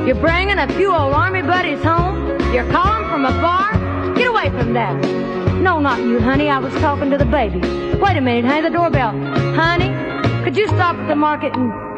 You're bringing a few old army buddies home. You're calling from a bar. Get away from that. No, not you, honey. I was talking to the baby. Wait a minute, honey. The doorbell. Honey, could you stop at the market and